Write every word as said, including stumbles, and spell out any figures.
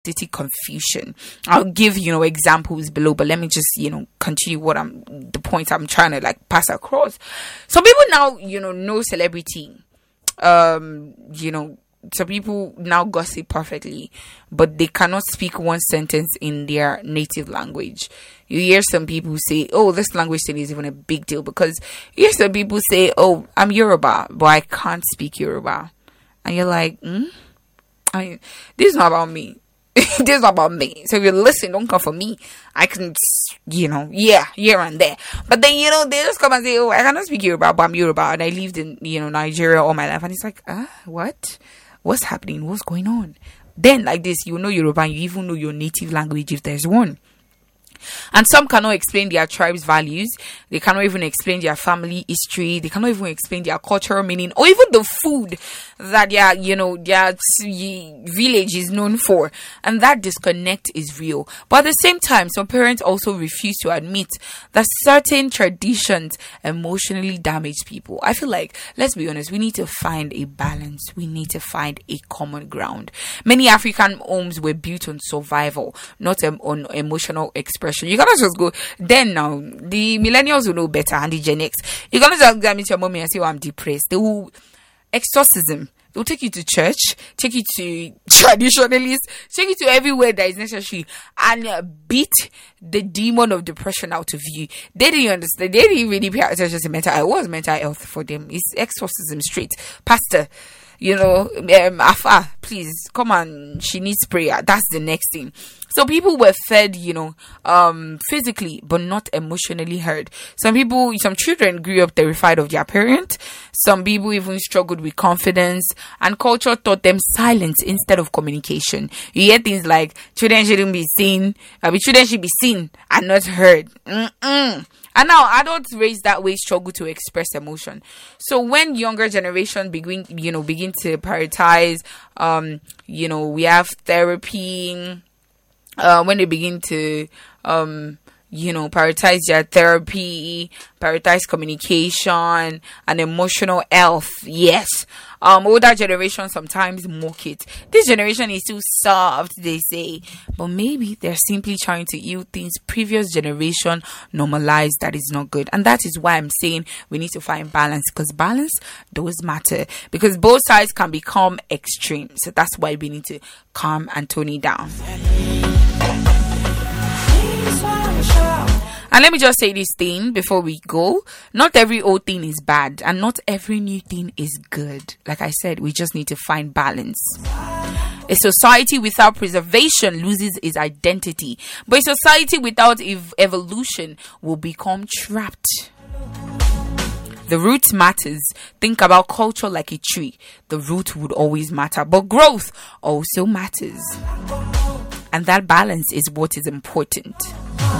city confusion. I'll give, you know, examples below, but let me just, you know, continue what I'm, the point I'm trying to like pass across. Some people now, you know, know celebrity. Um, you know, some people now gossip perfectly, but they cannot speak one sentence in their native language. You hear some people say, oh, this language thing is even a big deal, because you hear some people say, oh, I'm Yoruba, but I can't speak Yoruba. And you're like, hmm? I mean, this is not about me. This is not about me. So if you listen, don't come for me. I can, you know, yeah, here and there. But then, you know, they just come and say, oh, I cannot speak Yoruba, but I'm Yoruba, and I lived in, you know, Nigeria all my life. And it's like, ah, what? What's happening? What's going on? Then, like this, you know Yoruba, and you even know your native language if there's one. And some cannot explain their tribe's values. They cannot even explain their family history. They cannot even explain their cultural meaning, or even the food that their, you know, their village is known for. And that disconnect is real. But at the same time, some parents also refuse to admit that certain traditions emotionally damage people. I feel like, let's be honest, we need to find a balance. We need to find a common ground. Many African homes were built on survival, not um, on emotional expression. You cannot just go, then now, the millennials will know better, and the Gen X. You cannot just go meet your mommy and say, oh, I'm depressed. They will, exorcism. They'll take you to church, take you to traditionalists, take you to everywhere that is necessary, and uh, beat the demon of depression out of you. They didn't understand. They didn't really pay attention to mental health. It was mental health for them. It's exorcism straight. Pastor, you know, um, Afa, please, come on. She needs prayer. That's the next thing. So people were fed, you know, um, physically, but not emotionally heard. Some people, some children grew up terrified of their parent. Some people even struggled with confidence, and culture taught them silence instead of communication. You hear things like, children shouldn't be seen, uh, children should be seen and not heard. Mm-mm. And now adults raised that way struggle to express emotion. So when younger generation begin, you know, begin to prioritize, um, you know, we have therapy. Uh, when they begin to, um, you know, prioritize their therapy, prioritize communication and emotional health. Yes. Um, older generation sometimes mock it. This generation is too soft, they say. But maybe they're simply trying to heal things previous generation normalized that is not good. And that is why I'm saying we need to find balance, because balance does matter. Because both sides can become extreme. So that's why we need to calm and tone it down. And let me just say this thing before we go. Not every old thing is bad, and not every new thing is good. Like I said, we just need to find balance. A society without preservation loses its identity, but a society without ev- evolution will become trapped. The root matters. Think about culture like a tree. The root would always matter, but growth also matters. And that balance is what is important.